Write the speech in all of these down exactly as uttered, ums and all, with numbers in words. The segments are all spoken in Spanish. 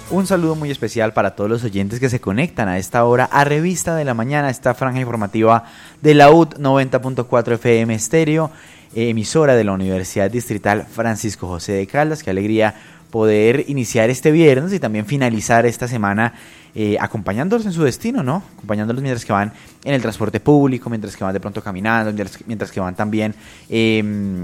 Un saludo muy especial para todos los oyentes que se conectan a esta hora a Revista de la Mañana, esta franja informativa de la U T noventa punto cuatro F M Estéreo, emisora de la Universidad Distrital Francisco José de Caldas. Qué alegría poder iniciar este viernes y también finalizar esta semana eh, acompañándolos en su destino, ¿no? Acompañándolos mientras que van en el transporte público, mientras que van de pronto caminando, mientras, mientras que van también eh,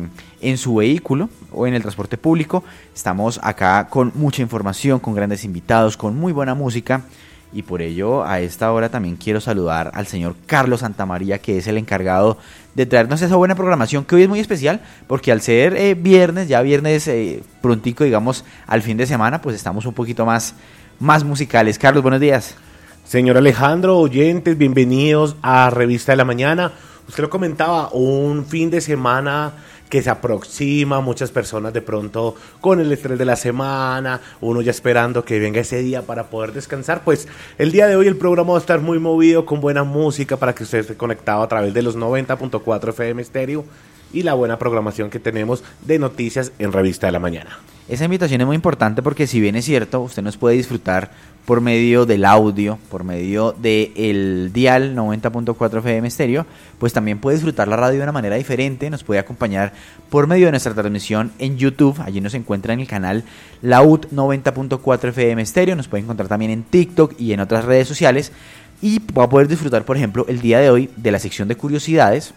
en su vehículo o en el transporte público. Estamos acá con mucha información, con grandes invitados, con muy buena música. Y por ello, a esta hora también quiero saludar al señor Carlos Santamaría, que es el encargado de traernos esa buena programación, que hoy es muy especial, porque al ser eh, viernes, ya viernes eh, prontico, digamos, al fin de semana, pues estamos un poquito más, más musicales. Carlos, buenos días. Señor Alejandro, oyentes, bienvenidos a Revista de la Mañana. Usted lo comentaba, un fin de semana que se aproxima, muchas personas de pronto con el estrés de la semana, uno ya esperando que venga ese día para poder descansar. Pues el día de hoy el programa va a estar muy movido, con buena música para que usted esté conectado a través de los noventa punto cuatro F M Estéreo y la buena programación que tenemos de noticias en Revista de la Mañana. Esa invitación es muy importante porque, si bien es cierto, usted nos puede disfrutar por medio del audio, por medio del dial noventa punto cuatro F M Estéreo, pues también puede disfrutar la radio de una manera diferente. Nos puede acompañar por medio de nuestra transmisión en YouTube. Allí nos encuentra en el canal la U T noventa punto cuatro F M Estéreo. Nos puede encontrar también en TikTok y en otras redes sociales. Y va a poder disfrutar, por ejemplo, el día de hoy de la sección de curiosidades,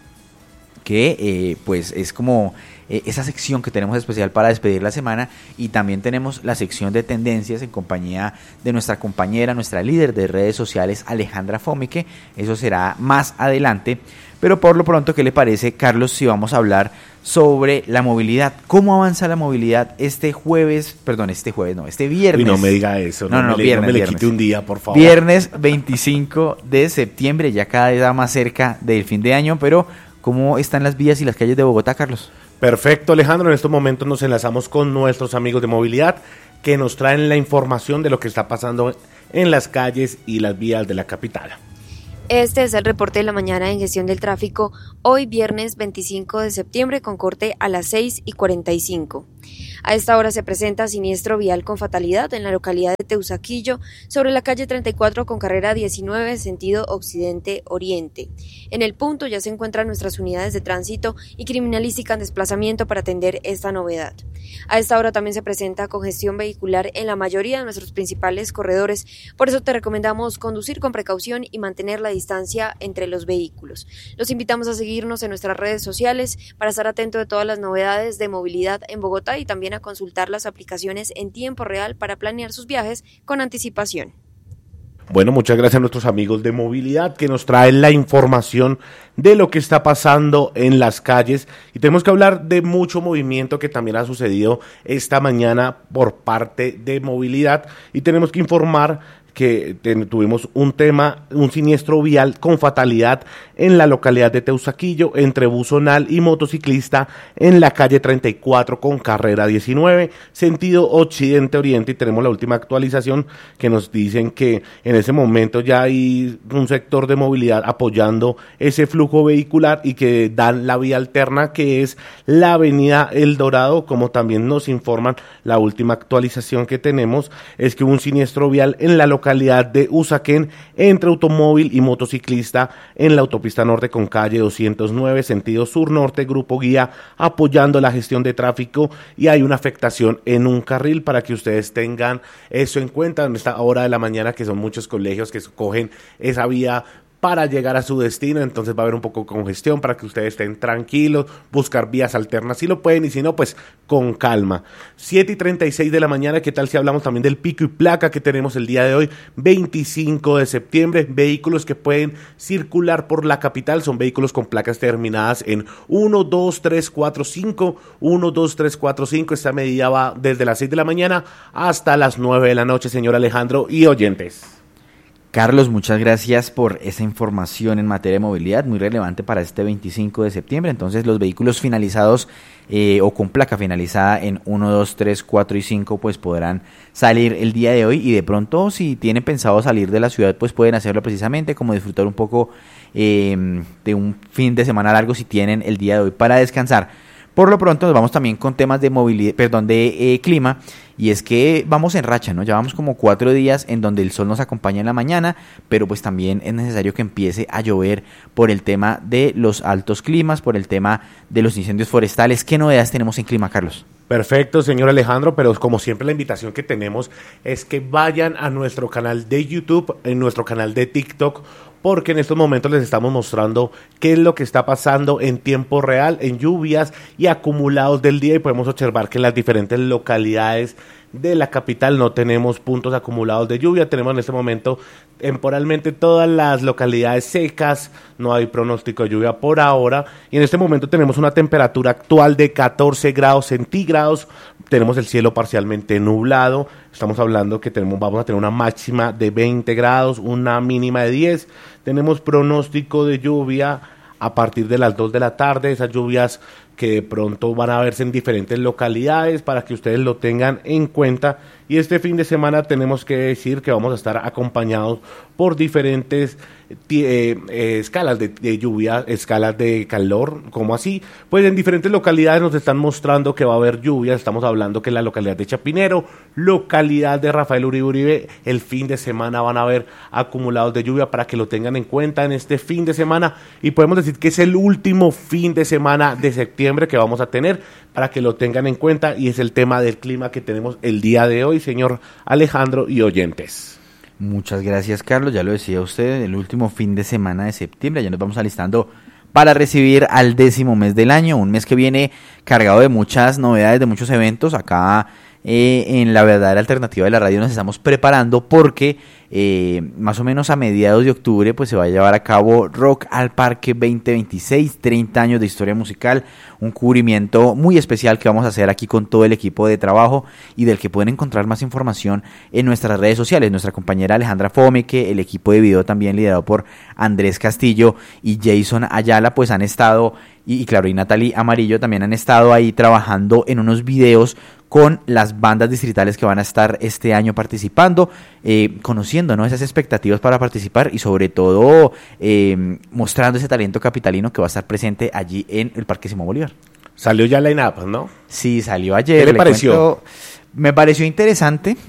que eh, pues es como eh, esa sección que tenemos especial para despedir la semana. Y también tenemos la sección de tendencias en compañía de nuestra compañera, nuestra líder de redes sociales, Alejandra Fomique. Eso será más adelante. Pero por lo pronto, ¿qué le parece, Carlos, si vamos a hablar sobre la movilidad? ¿Cómo avanza la movilidad este jueves? Perdón, este jueves, no, este viernes. Y no me diga eso, no, no, no, no, me, viernes, no me le viernes. quite un día, por favor. Viernes veinticinco de septiembre, ya cada vez más cerca del fin de año, pero ¿cómo están las vías y las calles de Bogotá, Carlos? Perfecto, Alejandro. En estos momentos nos enlazamos con nuestros amigos de movilidad que nos traen la información de lo que está pasando en las calles y las vías de la capital. Este es el reporte de la mañana en gestión del tráfico, hoy viernes veinticinco de septiembre con corte a las seis y cuarenta y cinco. A esta hora se presenta siniestro vial con fatalidad en la localidad de Teusaquillo, sobre la calle treinta y cuatro con carrera diecinueve, sentido occidente-oriente. En el punto ya se encuentran nuestras unidades de tránsito y criminalística en desplazamiento para atender esta novedad. A esta hora también se presenta congestión vehicular en la mayoría de nuestros principales corredores, por eso te recomendamos conducir con precaución y mantener la distancia entre los vehículos. Los invitamos a seguirnos en nuestras redes sociales para estar atento de todas las novedades de movilidad en Bogotá y también a consultar las aplicaciones en tiempo real para planear sus viajes con anticipación. Bueno, muchas gracias a nuestros amigos de movilidad que nos traen la información de lo que está pasando en las calles, y tenemos que hablar de mucho movimiento que también ha sucedido esta mañana por parte de movilidad, y tenemos que informar que ten, tuvimos un tema, un siniestro vial con fatalidad en la localidad de Teusaquillo entre buzonal y motociclista en la calle treinta y cuatro con carrera diecinueve, sentido occidente-oriente, y tenemos la última actualización que nos dicen que en ese momento ya hay un sector de movilidad apoyando ese flujo vehicular y que dan la vía alterna, que es la avenida El Dorado. Como también nos informan, la última actualización que tenemos es que hubo un siniestro vial en la localidad de Usaquén entre automóvil y motociclista en la autopista norte con calle doscientos nueve, sentido sur-norte, grupo guía apoyando la gestión de tráfico, y hay una afectación en un carril para que ustedes tengan eso en cuenta en esta hora de la mañana, que son muchos colegios que cogen esa vía para llegar a su destino. Entonces va a haber un poco de congestión para que ustedes estén tranquilos, buscar vías alternas si lo pueden, y si no, pues con calma. siete y treinta y seis de la mañana, ¿qué tal si hablamos también del pico y placa que tenemos el día de hoy, veinticinco de septiembre? Vehículos que pueden circular por la capital son vehículos con placas terminadas en uno, dos, tres, cuatro, cinco, uno, dos, tres, cuatro, cinco. Esta medida va desde las seis de la mañana hasta las nueve de la noche, señor Alejandro y oyentes. Carlos, muchas gracias por esa información en materia de movilidad, muy relevante para este veinticinco de septiembre. Entonces, los vehículos finalizados eh, o con placa finalizada en uno, dos, tres, cuatro y cinco, pues podrán salir el día de hoy, y de pronto, si tienen pensado salir de la ciudad, pues pueden hacerlo precisamente como disfrutar un poco eh, de un fin de semana largo si tienen el día de hoy para descansar. Por lo pronto nos vamos también con temas de movilidad, perdón, de eh, clima, y es que vamos en racha, ¿no? Ya vamos como cuatro días en donde el sol nos acompaña en la mañana, pero pues también es necesario que empiece a llover por el tema de los altos climas, por el tema de los incendios forestales. ¿Qué novedades tenemos en clima, Carlos? Perfecto, señor Alejandro, pero como siempre la invitación que tenemos es que vayan a nuestro canal de YouTube, en nuestro canal de TikTok, porque en estos momentos les estamos mostrando qué es lo que está pasando en tiempo real, en lluvias y acumulados del día, y podemos observar que en las diferentes localidades de la capital no tenemos puntos acumulados de lluvia. Tenemos en este momento temporalmente todas las localidades secas, no hay pronóstico de lluvia por ahora, y en este momento tenemos una temperatura actual de catorce grados centígrados, tenemos el cielo parcialmente nublado, estamos hablando que tenemos, vamos a tener una máxima de veinte grados, una mínima de diez, tenemos pronóstico de lluvia a partir de las dos de la tarde, esas lluvias que de pronto van a verse en diferentes localidades para que ustedes lo tengan en cuenta. Y este fin de semana tenemos que decir que vamos a estar acompañados por diferentes eh, eh, escalas de, de lluvia, escalas de calor, como así, pues en diferentes localidades nos están mostrando que va a haber lluvia. Estamos hablando que en la localidad de Chapinero, localidad de Rafael Uribe Uribe, el fin de semana van a haber acumulados de lluvia para que lo tengan en cuenta en este fin de semana, y podemos decir que es el último fin de semana de septiembre que vamos a tener para que lo tengan en cuenta, y es el tema del clima que tenemos el día de hoy, señor Alejandro y oyentes. Muchas gracias, Carlos. Ya lo decía usted, el último fin de semana de septiembre, ya nos vamos alistando para recibir al décimo mes del año, un mes que viene cargado de muchas novedades, de muchos eventos. Acá eh, en La Verdadera Alternativa de la Radio nos estamos preparando porque eh, más o menos a mediados de octubre pues se va a llevar a cabo Rock al Parque veinte veintiséis, treinta años de historia musical, un cubrimiento muy especial que vamos a hacer aquí con todo el equipo de trabajo y del que pueden encontrar más información en nuestras redes sociales. Nuestra compañera Alejandra Fomeque, el equipo de video también liderado por Andrés Castillo y Jason Ayala pues han estado, y, y claro, y Natalie Amarillo también han estado ahí trabajando en unos videos con las bandas distritales que van a estar este año participando, eh, conociendo, ¿no?, esas expectativas para participar y sobre todo eh, mostrando ese talento capitalino que va a estar presente allí en el Parque Simón Bolívar. Salió ya la line-up, ¿no? Sí, salió ayer. ¿Qué le, le pareció? Cuento, me pareció interesante.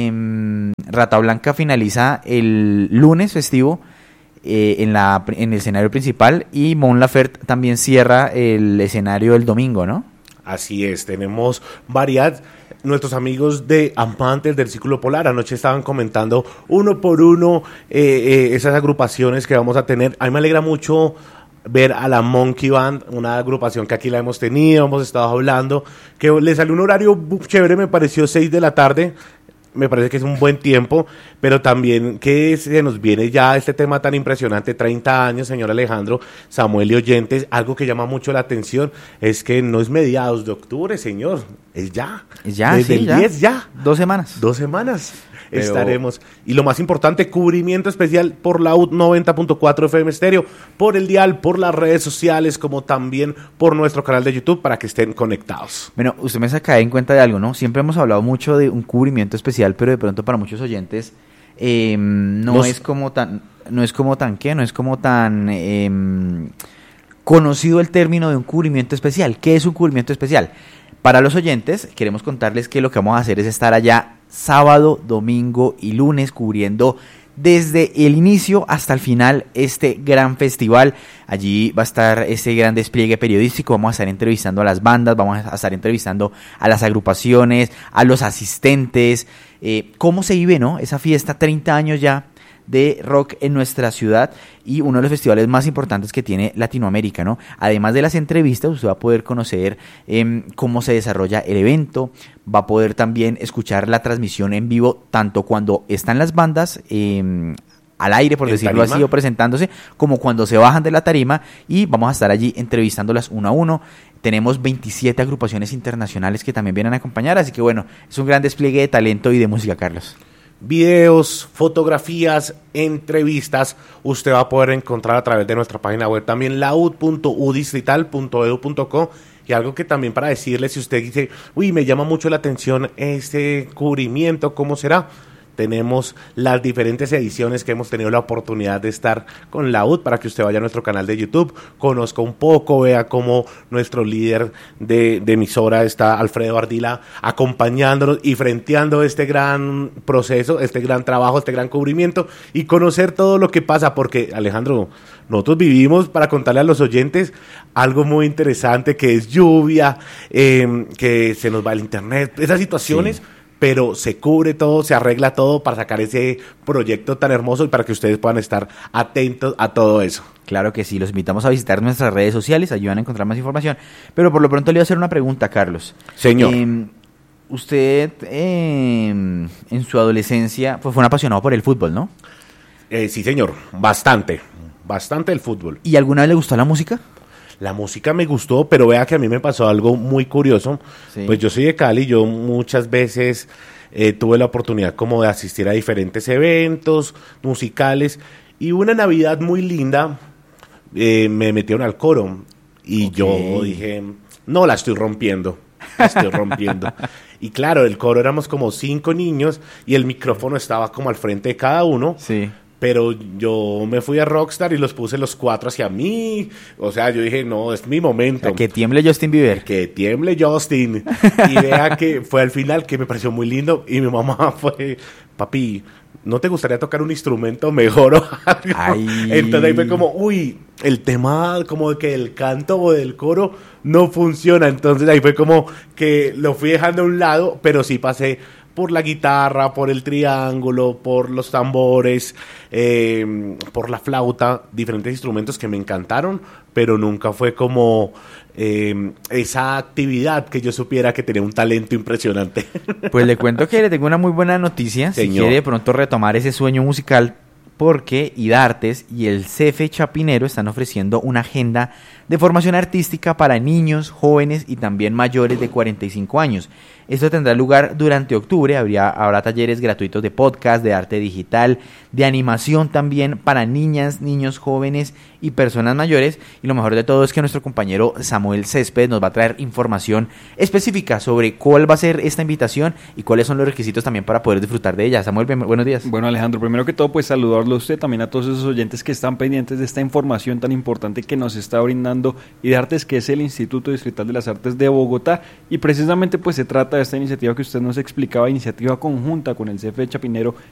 Eh, Rata Blanca finaliza el lunes festivo eh, en, la, en el escenario principal, y Mon Laferte también cierra el escenario el domingo, ¿no? Así es, tenemos variedad. Nuestros amigos de Amantes del Círculo Polar anoche estaban comentando uno por uno eh, eh, esas agrupaciones que vamos a tener. A mí me alegra mucho ver a la Monkey Band, una agrupación que aquí la hemos tenido, hemos estado hablando, que le salió un horario chévere, me pareció seis de la tarde. Me parece que es un buen tiempo, pero también que se nos viene ya este tema tan impresionante, treinta años, señor Alejandro, Samuel y oyentes. Algo que llama mucho la atención es que no es mediados de octubre, señor, es ya. Es ya, desde sí, el ya. diez ya. Dos semanas. Dos semanas. Pero... estaremos. Y lo más importante, cubrimiento especial por la U noventa punto cuatro F M Estéreo, por el dial, por las redes sociales, como también por nuestro canal de YouTube, para que estén conectados. Bueno, usted me saca en cuenta de algo, ¿no? Siempre hemos hablado mucho de un cubrimiento especial, pero de pronto para muchos oyentes eh, no Nos... es como tan, no es como tan, ¿qué? No es como tan eh, conocido el término de un cubrimiento especial. ¿Qué es un cubrimiento especial? Para los oyentes, queremos contarles que lo que vamos a hacer es estar allá sábado, domingo y lunes cubriendo desde el inicio hasta el final este gran festival. Allí va a estar ese gran despliegue periodístico, vamos a estar entrevistando a las bandas, vamos a estar entrevistando a las agrupaciones, a los asistentes, eh, cómo se vive, ¿no?, esa fiesta, treinta años ya de rock en nuestra ciudad y uno de los festivales más importantes que tiene Latinoamérica, ¿no? Además de las entrevistas, usted va a poder conocer eh, cómo se desarrolla el evento, va a poder también escuchar la transmisión en vivo, tanto cuando están las bandas eh, al aire, por decirlo así, o presentándose, como cuando se bajan de la tarima, y vamos a estar allí entrevistándolas uno a uno. Tenemos veintisiete agrupaciones internacionales que también vienen a acompañar, así que bueno, es un gran despliegue de talento y de música, Carlos. Videos, fotografías, entrevistas, usted va a poder encontrar a través de nuestra página web, también laud punto u distrital punto edu punto co. Y algo que también para decirle, si usted dice, uy, me llama mucho la atención este cubrimiento, ¿cómo será? tenemos las diferentes ediciones que hemos tenido la oportunidad de estar con la U D, para que usted vaya a nuestro canal de YouTube, conozca un poco, vea cómo nuestro líder de, de emisora está, Alfredo Ardila, acompañándonos y frenteando este gran proceso, este gran trabajo, este gran cubrimiento, y conocer todo lo que pasa, porque Alejandro, nosotros vivimos, para contarle a los oyentes, algo muy interesante, que es lluvia, eh, que se nos va el internet, esas situaciones, sí. Pero se cubre todo, se arregla todo para sacar ese proyecto tan hermoso y para que ustedes puedan estar atentos a todo eso. Claro que sí, los invitamos a visitar nuestras redes sociales, ayudan a encontrar más información. Pero por lo pronto le voy a hacer una pregunta, Carlos. Señor. Eh, usted eh, en su adolescencia pues, fue un apasionado por el fútbol, ¿no? Eh, sí, señor, bastante, bastante el fútbol. ¿Y alguna vez le gustó la música? La música me gustó, pero vea que a mí me pasó algo muy curioso. Sí. Pues yo soy de Cali, yo muchas veces eh, tuve la oportunidad como de asistir a diferentes eventos musicales, y una Navidad muy linda eh, me metieron al coro y okay. Yo dije, no, la estoy rompiendo, la estoy rompiendo. Y claro, el coro éramos como cinco niños y el micrófono estaba como al frente de cada uno. Sí. Pero yo me fui a Rockstar y los puse los cuatro hacia mí. O sea, yo dije, no, es mi momento. O sea, que tiemble Justin Bieber. Que tiemble Justin. Y vea que fue al final que me pareció muy lindo. Y mi mamá fue, papi, ¿no te gustaría tocar un instrumento mejor o algo? Ay. Entonces ahí fue como, uy, el tema como de que el canto o del coro no funciona. Entonces ahí fue como que lo fui dejando a un lado, pero sí pasé por la guitarra, por el triángulo, por los tambores, eh, por la flauta, diferentes instrumentos que me encantaron, pero nunca fue como eh, esa actividad que yo supiera que tenía un talento impresionante. Pues le cuento que le tengo una muy buena noticia, Señor. Si quiere de pronto retomar ese sueño musical, porque IDARTES y el C E F E Chapinero están ofreciendo una agenda de formación artística para niños, jóvenes y también mayores de cuarenta y cinco años. Esto tendrá lugar durante octubre, habría, habrá talleres gratuitos de podcast, de arte digital, de animación también para niñas, niños, jóvenes y personas mayores. Y lo mejor de todo es que nuestro compañero Samuel Céspedes nos va a traer información específica sobre cuál va a ser esta invitación y cuáles son los requisitos también para poder disfrutar de ella. Samuel, buenos días. Bueno, Alejandro, primero que todo, pues saludarlo a usted, también a todos esos oyentes que están pendientes de esta información tan importante que nos está brindando IDARTES, que es el Instituto Distrital de las Artes de Bogotá, y precisamente pues se trata de esta iniciativa que usted nos explicaba, iniciativa conjunta con el C E F E Chapinero